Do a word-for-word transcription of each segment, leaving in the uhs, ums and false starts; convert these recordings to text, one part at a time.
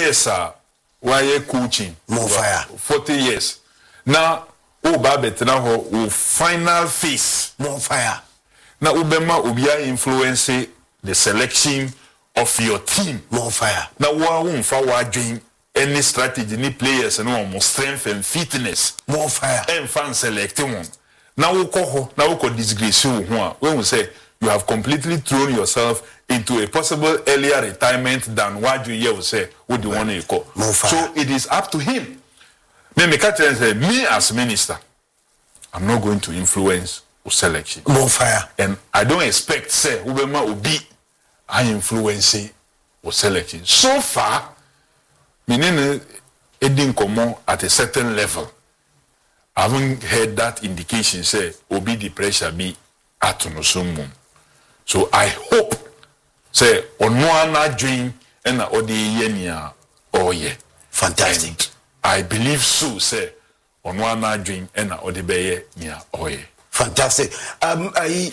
years are why coaching more fire forty years now o ba betena ho o final phase more fire now ubema obia influence the selection of your team more fire now wa won fa wa dwen any strategy any players and no strength and fitness more fire and fan select one now we ko now we ko disgrace you ho when we say you have completely thrown yourself into a possible earlier retirement than what you will say would you want to call. So it is up to him. Then the catcher say, me as minister, I'm not going to influence the selection. More fire. And I don't expect say Ubema will be I influencing the selection. So far, meaning heading common at a certain level. I haven't heard that indication say Obi the pressure be at Nosumum. So I hope say Onoana dream and Odi Yenia oh yeah. Fantastic. And I believe so say Onoana dream and Odi Beye nia oh yeah. Fantastic. Um I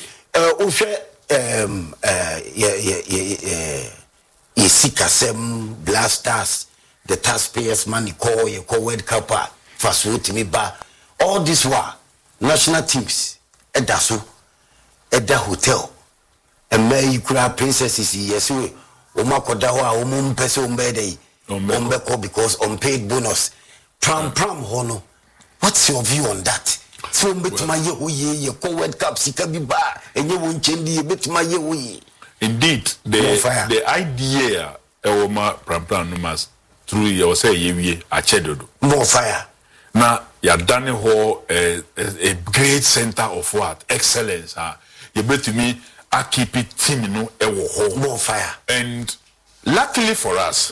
uh um uh yeah yeah yeah yeah Sikasem Blasters the taxpayers money call you call World Cup fast food me ba all this while national teams edaso eda hotel and may kura princesses yes we omakoda ho a omum pese ombede ombeko because unpaid bonus pram pram hono. What's your view on that? So betima ye ho ye ye ko World Cup sika bi ba enye won chendi ye betima ye ho ye. Indeed the the idea e wo ma pram pram no mas through you say ye wie achedodo more fire na ya dane ho a, a, a great center of what excellence ah you bet me I keep it team no e wo ho more fire. And luckily for us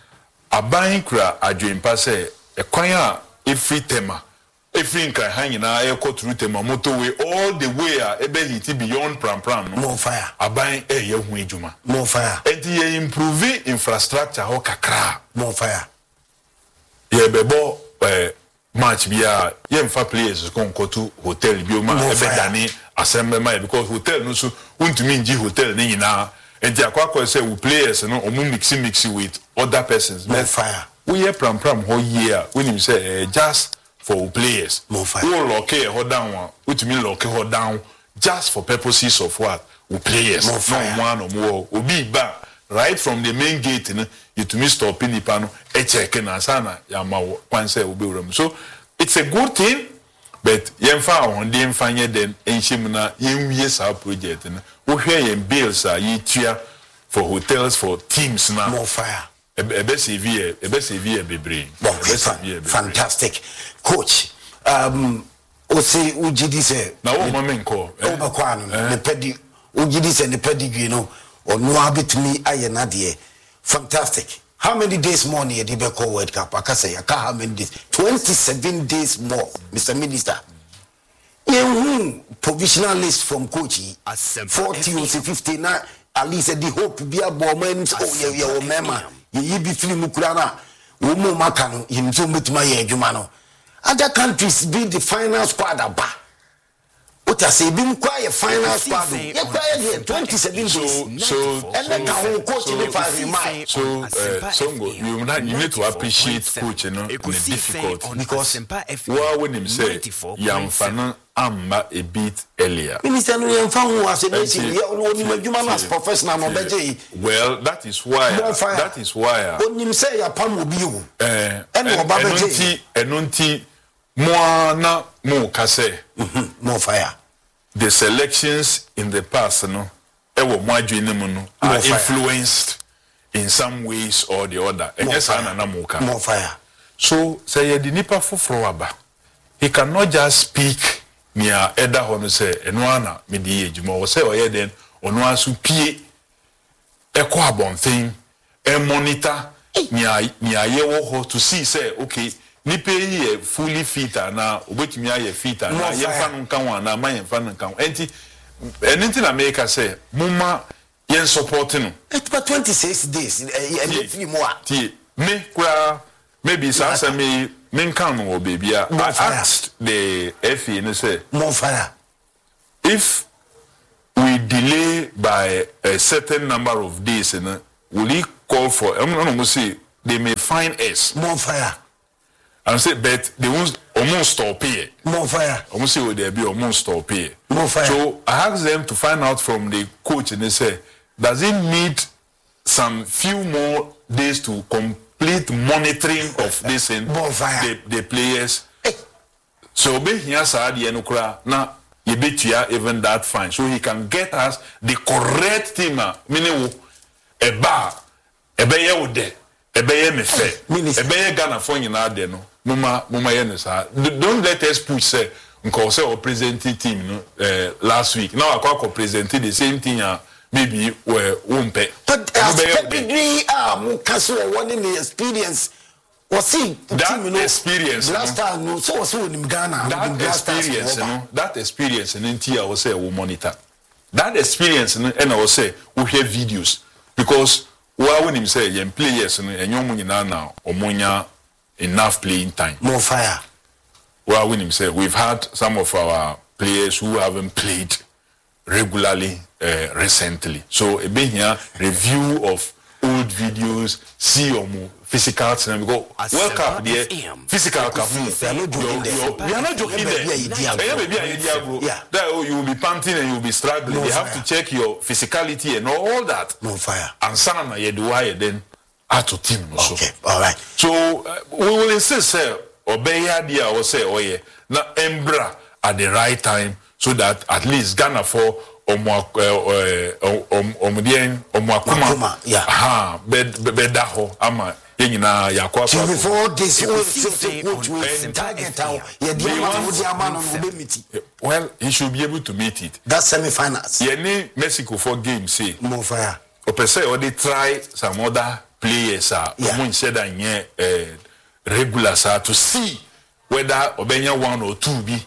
aban kra adwempa say e kwan a every tema every nkan han na e ko through tema motorway all the way a e be hit beyond pram pram no more fire aban e ye hu ejuma more fire and ye improve infrastructure ho kakra more fire ye bebo eh match bia ye mfa players ko nko to hotel bi o ma e be dane assemble my because hotel no so untumi nji hotel ni nyina enti akwakọ say we players no omu mix mix with other persons more fire we hear pram pram ho year when him say uh, just for players more fire we lock e ho down utumi lock e ho down just for purposes of what we players more fire. No one or more obi ba right from the main gate no you to me stop in pano e check na sana ya ma kwan say obi wram. So it's a good thing but yemfa on the mfanye den enhim na yenwie sa project no wo hwe yen bills a yitua for hotels for teams na more fire ebe severe ebe severe bebre fantastic coach um o say ugidi say na wo mo men ko o ba kwa no ne pedi ugidi say ne pedi no onu abetumi aye na de fantastic. How many days more near the Beko World Cup? I can say, I can't how many days? twenty-seven days more, Mister Minister. You provisional list from coach forty or fifty-nine, at least the hope be a moment. Oh, yeah, yeah, mema. You be feeling Mukurana, Umu Makano, in Zumbit Maya Jumano. Other countries be the final squad. What I say, being quiet, final squad. Yeah, quiet here, twenty-seven days. So, so, and then the coach in the five. So, uh, Songo, you, you need to appreciate coach, you know, in the difficult because what when him say, Yamfana Amba a bit earlier. Minister, no Yamfan was a meeting. You as professional. Well, that is why. That is why. When you say a palm will be you. Eh, and Enunti, Enunti, Moana Mo Kase. More fire. The selections in the past, no, ewo mwadwene are influenced in some ways or the other. And yes, more fire. So say the nipa foforo aba. He cannot just speak near Eda Hono say enwana me di ejuma o say oye den ono asu pie eko abonten e monitor near near ye wo ho to see say okay nipa yi fully fit na obetumi aye fit na ye fa no kan wa na ma ye fa no kan enti anything America say mumma yen support no it for twenty-six days and three more tie me kwa maybe say me men kan no baby I asked the F A and say more fire if we delay by a certain number of days and will he call for I'm not going to say they may find us. More fire. And say, but they won't almost stop here. More fire. Almost say, there be almost stop here. More fire. So I asked them to find out from the coach, and they say, does it need some few more days to complete monitoring of this and the, the players? Hey. So be here, sir, the enukra na yebetia even that fine, so he can get us the correct team. Meaning, a bar, a bayer would there, a bayer me fair, a bayer Ghana for you now. There no, mama, mama, don't let us push say, because our presenting team no, uh, last week. Now I quite presented the same thing. Uh, maybe we won't pay. But as pedigree, ah, Mukaso, one in the experience. Was he that team, you know, experience? Last time, no, so was in Ghana. That experience, you know, that experience, and in Tia, I will say, we monitor. That experience, and I will say, we hear videos because why when him say, young players, and young money now, or monya enough playing time. More fire. Well, when him say, we've had some of our players who haven't played regularly uh, recently. So a bit here review of old videos, see or more physical and go World Cup there physical cup. We are not joking there. Yeah, that you will be panting and you will be struggling. They have to check your physicality and all that. No fire. And sana you do why then out to team. Okay, all right. So uh, we will insist say obey idea or say oh yeah now embra at the right time so that at least Ghana for Omo omudien omwakuma yeah ha bed bedaho ama yenyina yakwa pa before this we target how ye dey want to meet. Well, he should be able to meet it. That's semi-finals. Ye ni Mexico for game say more fire opese or they try some other players are omo said that regular sir to see whether obenya one or two be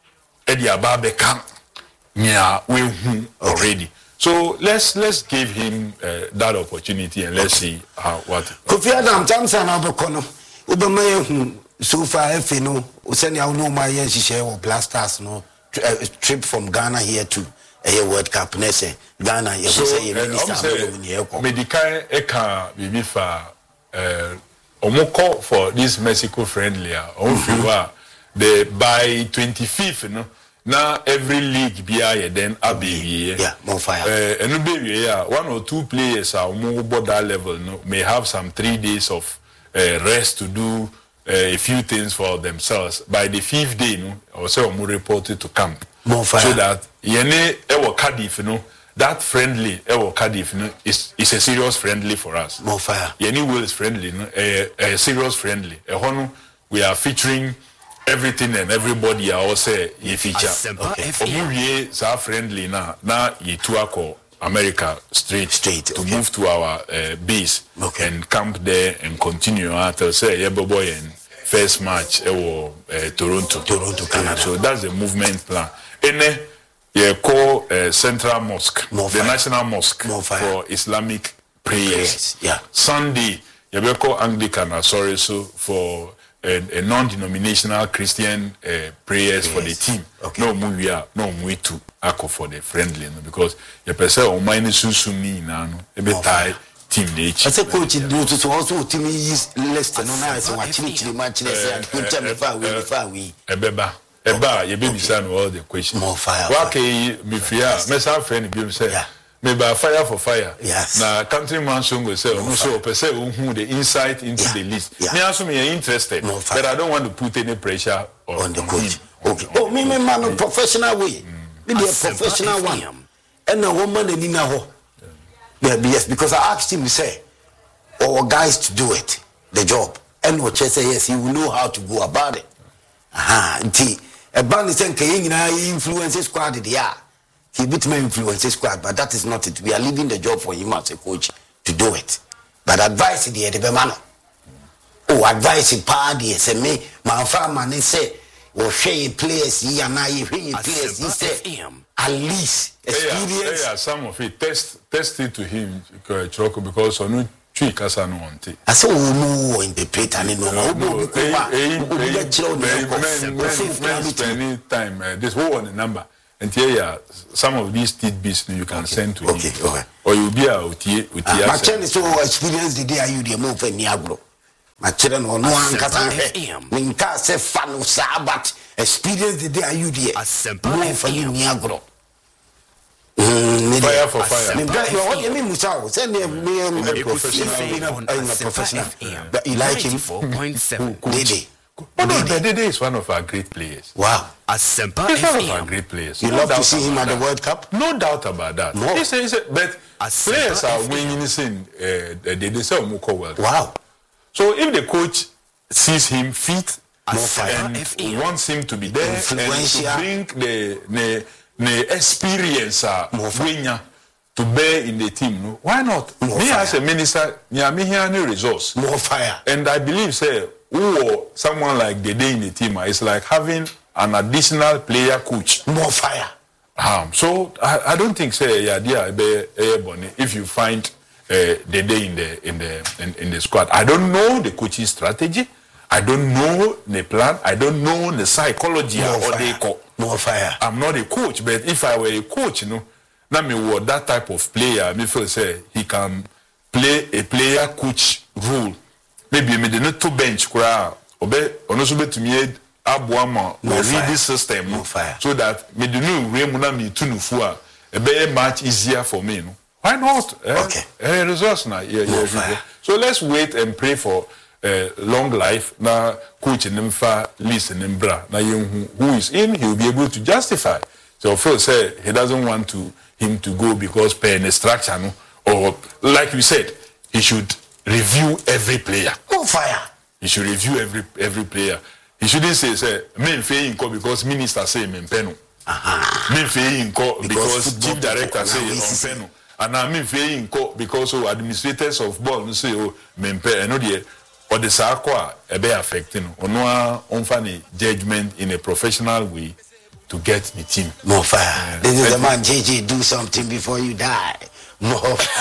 e dia ba be kan. Yeah, we already. So let's let's give him uh, that opportunity and let's see how what. Kofi Adam Johnson abekono. Ubemaye hu so far F no. Useni ya no ma yen hihye wo Blasters no trip from Ghana here to a World Cup nese Ghana ye say ye minister medical eka bibi fa uh omoko for this Mexico friendly on fiwa the by twenty-fifth no. Now every league be here then abi yeah more fire eh enu be yeah one or two players are more border level no may have some three days of uh, rest to do uh, a few things for themselves by the fifth day no or say we reported to camp more fire so that yene e wo Cardiff no that friendly e wo Cardiff no is is a serious friendly for us more fire yene will is friendly no a, a serious friendly e hono we are featuring everything and everybody are also ye feature. Okay. We are friendly now. Now ye to ako America straight straight to okay. move to our uh, base okay. and camp there and continue until say yeah boy and first match ewo uh, Toronto Toronto Canada. So that's the movement plan. Ene ye call uh, Central Mosque, more the fire. National Mosque more for Islamic prayers. Prayers. Yeah. Sunday ye be call Anglican sorry so for A, a non-denominational Christian uh, prayers yes. for the team. Okay. No we are no we too ako for the friendly no because you person o mine susumi na no e be tie team dey. I say coach do to also team is list no na say wa chiri chiri match na say coach me fa we fa we. E beba e ba ye be bisa all the questions. More fire. Wa ke me fia me sa friend bi say me by fire for fire. Yes. Now, countryman Songo say, no, so person who the insight into yeah. the list. Yeah. Me also me interested, no, but I don't want to put any pressure on, on the on coach. Him. Okay. Oh, me me man, a professional way. Me be a professional one. And a woman in na ho. Yeah, yes, because I asked him to say, our guys to do it, the job. And what say yes, he will know how to go about it. Aha, nti. A band is saying, "Kaying na influence squad the ya." He beat my influence squad, but that is not it. We are leaving the job for him as a coach to do it. But advice the the man. Oh, advice in party say me, my farmer say, or share players here and I players he say at least experience. Yeah, yeah, some of it test test it to him because on no tree kasa no want it. I say oh no interpret and no no. Spending time this whole on the number. And here, some of these tidbits you can okay. send to okay, him. Okay. Or you'll be out here with your chance to experience the day you the move in Niagara. My children on one katan. Minka say fanu sa but experience the day you there. No for you niagro. Fire for fire. What you mean Musa? Send me a professional in a professional. But you like him four point seven. Dede. Oh no, Dede is one of our great players. Wow. Asempa He's one of our great players. You love to see him at the World Cup? No doubt about that. No. He's a, he's a, but players are winning this in Dede say Omuko World Cup. Wow. So if the coach sees him fit and wants him to be there and to bring the the, the experience uh, winner to bear in the team, no? Why not? More me fire. as a minister, me here any resource. More fire. And I believe, say, who someone like Dede in the team is like having an additional player coach. More fire. Um, so I, I don't think say yeah, yeah, be, eh, if you find uh, Dede in the in the in, in the squad. I don't know the coaching strategy. I don't know the plan. I don't know the psychology More or fire. they call. More fire. I'm not a coach, but if I were a coach, you know, now me what that type of player, me feel say he can play a player coach role. Maybe me the not to bench kura, obe onoso be to me abuama we read this system More fire. so that me the new way muna me tunu fua e be much easier for me, no. Why not? Eh? Okay. Eh, results now. Yeah, yeah, yeah. So let's wait and pray for uh, long life. Now, coach in Nimfa, listen in Bra. Now, who is in, he will be able to justify. So, first, say he doesn't want to him to go because per an structure, no? Or like you said, he should review every player. More fire. He should review every every player. He shouldn't say, say, me fail in because minister say me peno. Me fail in because chief director say on peno. And I mean fail in because oh, administrators of ball say oh me pe no dey or the sakwa e be affecting. Ono onfa judgment in a professional way to get the team. More fire. Yeah. This is the man J J, do something before you die. More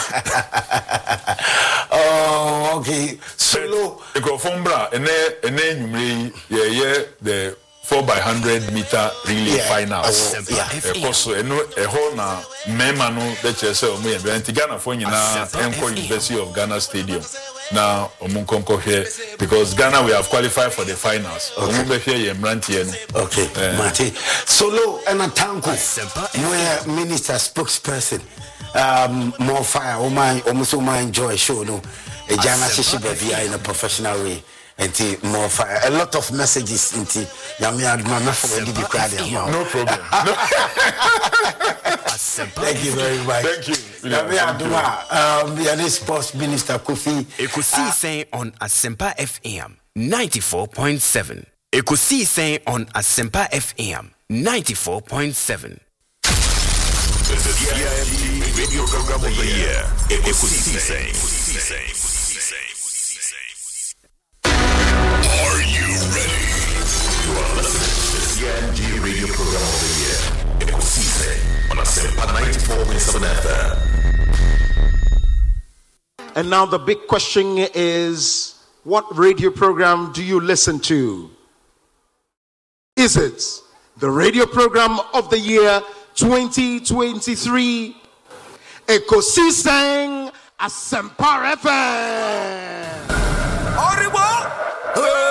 fire. Oh, okay. Solo. Because from Bra, and then you yeah, yeah, the four by hundred meter relay Yeah. finals. Oh, yeah. Because a whole na memano that you say, me and Ghana for you now, Enco University of Ghana Stadium. Now, Omunkonko here because Ghana we have qualified for the finals. Okay. Okay, uh, Marty. Solo and a tanko. Where minister spokesperson. Um, more fire. Oh my, almost my enjoy show. No, a Jana Shishi baby in a professional way. And more fire. A lot of messages into Yami Admama for the big No problem. No. Thank you very much. Thank you. Yami Admama, um, the sports minister Kofi. Ekosi saying on Asempa F M ninety-four point seven. Ekosi saying on Asempa F M ninety-four point seven. The C I M T Radio Program of the Year. Ekosi saying. Are you ready? You are listening to the C I M G Radio Program of the Year. Ekosi saying on Asempa ninety-four point seven F M. And now the big question is, what radio program do you listen to? Is it the radio program of the year twenty twenty-three? Ekosi saying Asempa F M.